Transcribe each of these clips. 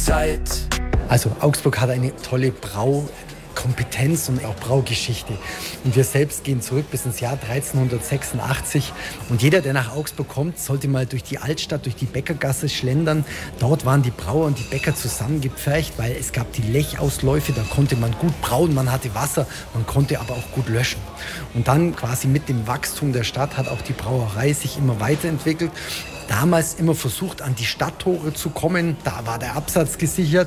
Zeit. Also Augsburg hat eine tolle Braukompetenz und auch Braugeschichte. Und wir selbst gehen zurück bis ins Jahr 1386. Und jeder, der nach Augsburg kommt, sollte mal durch die Altstadt, durch die Bäckergasse schlendern. Dort waren die Brauer und die Bäcker zusammengepfercht, weil es gab die Lechausläufe, da konnte man gut brauen, man hatte Wasser, man konnte aber auch gut löschen. Und dann quasi mit dem Wachstum der Stadt hat auch die Brauerei sich immer weiterentwickelt. Damals immer versucht, an die Stadttore zu kommen, da war der Absatz gesichert.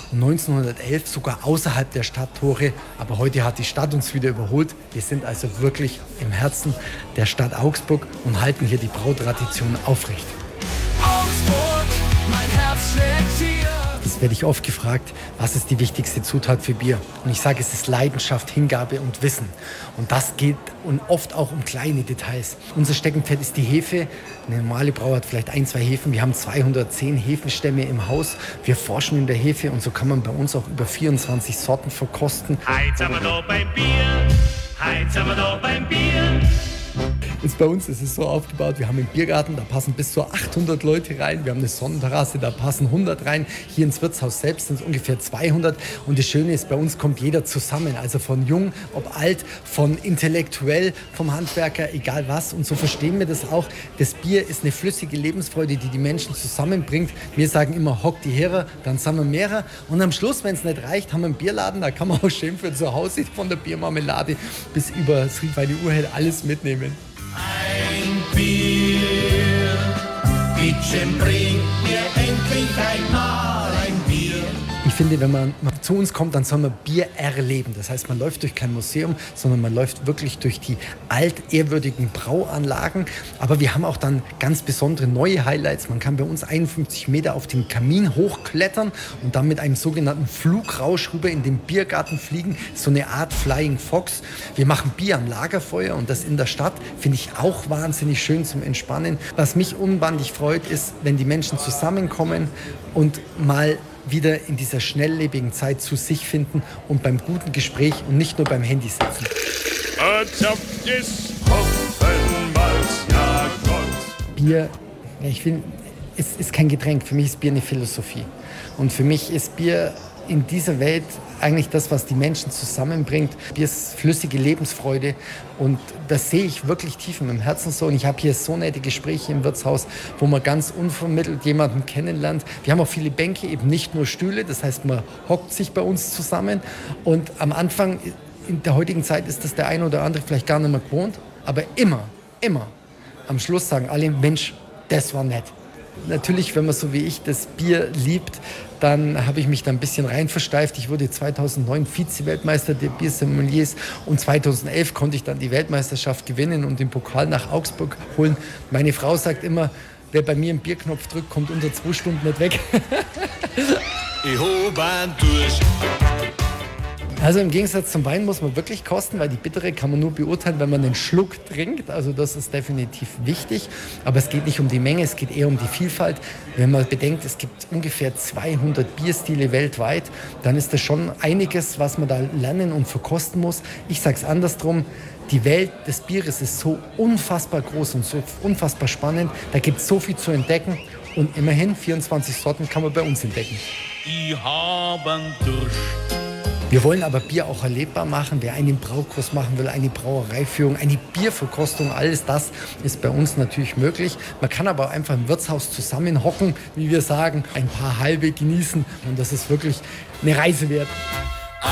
1911 sogar außerhalb der Stadttore. Aber heute hat die Stadt uns wieder überholt. Wir sind also wirklich im Herzen der Stadt Augsburg und halten hier die Brautradition aufrecht. Augsburg, mein Herz schlägt hier. Das werde ich oft gefragt, was ist die wichtigste Zutat für Bier? Und ich sage, es ist Leidenschaft, Hingabe und Wissen. Und das geht und oft auch um kleine Details. Unser Steckenpferd ist die Hefe. Eine normale Brau hat vielleicht 1, 2 Hefen. Wir haben 210 Hefenstämme im Haus. Wir forschen in der Hefe und so kann man bei uns auch über 24 Sorten verkosten. Heute sind wir da beim Bier, heute sind wir da beim Bier. Jetzt bei uns ist es so aufgebaut, wir haben einen Biergarten, da passen bis zu 800 Leute rein. Wir haben eine Sonnenterrasse, da passen 100 rein. Hier ins Wirtshaus selbst sind es ungefähr 200. Und das Schöne ist, bei uns kommt jeder zusammen. Also von jung, ob alt, von intellektuell, vom Handwerker, egal was. Und so verstehen wir das auch. Das Bier ist eine flüssige Lebensfreude, die die Menschen zusammenbringt. Wir sagen immer, hock die Herer, dann sind wir mehrer. Und am Schluss, wenn es nicht reicht, haben wir einen Bierladen. Da kann man auch schön für zu Hause von der Biermarmelade bis über das Riedweide Urhell alles mitnehmen. Ein Bier, bitte bringt mir endlich einmal ein Bier. Ich finde, wenn man zu uns kommt, dann soll man Bier erleben. Das heißt, man läuft durch kein Museum, sondern man läuft wirklich durch die altehrwürdigen Brauanlagen. Aber wir haben auch dann ganz besondere neue Highlights. Man kann bei uns 51 Meter auf den Kamin hochklettern und dann mit einem sogenannten Flugrausch rüber in den Biergarten fliegen. So eine Art Flying Fox. Wir machen Bier am Lagerfeuer und das in der Stadt finde ich auch wahnsinnig schön zum Entspannen. Was mich unbändig freut, ist, wenn die Menschen zusammenkommen und mal wieder in dieser schnelllebigen Zeit zu sich finden und beim guten Gespräch und nicht nur beim Handy sitzen. Bier, ich finde, es ist kein Getränk. Für mich ist Bier eine Philosophie. Und für mich ist Bier in dieser Welt eigentlich das, was die Menschen zusammenbringt. Bier ist flüssige Lebensfreude und das sehe ich wirklich tief in meinem Herzen so. Und ich habe hier so nette Gespräche im Wirtshaus, wo man ganz unvermittelt jemanden kennenlernt. Wir haben auch viele Bänke, eben nicht nur Stühle. Das heißt, man hockt sich bei uns zusammen. Und am Anfang, in der heutigen Zeit, ist das der eine oder andere vielleicht gar nicht mehr gewohnt. Aber immer, am Schluss sagen alle, Mensch, das war nett. Natürlich, wenn man so wie ich das Bier liebt, dann habe ich mich da ein bisschen rein versteift. Ich wurde 2009 Vize-Weltmeister der Biersommeliers und 2011 konnte ich dann die Weltmeisterschaft gewinnen und den Pokal nach Augsburg holen. Meine Frau sagt immer, wer bei mir einen Bierknopf drückt, kommt unter 2 Stunden nicht weg. Ich hab einen Durst. Also im Gegensatz zum Wein muss man wirklich kosten, weil die Bittere kann man nur beurteilen, wenn man einen Schluck trinkt. Also das ist definitiv wichtig. Aber es geht nicht um die Menge, es geht eher um die Vielfalt. Wenn man bedenkt, es gibt ungefähr 200 Bierstile weltweit, dann ist das schon einiges, was man da lernen und verkosten muss. Ich sage es andersrum. Die Welt des Bieres ist so unfassbar groß und so unfassbar spannend. Da gibt es so viel zu entdecken. Und immerhin 24 Sorten kann man bei uns entdecken. Ich hab einen Durst. Wir wollen aber Bier auch erlebbar machen. Wer einen Braukurs machen will, eine Brauereiführung, eine Bierverkostung, alles das ist bei uns natürlich möglich. Man kann aber auch einfach im Wirtshaus zusammenhocken, wie wir sagen, ein paar halbe genießen und das ist wirklich eine Reise wert.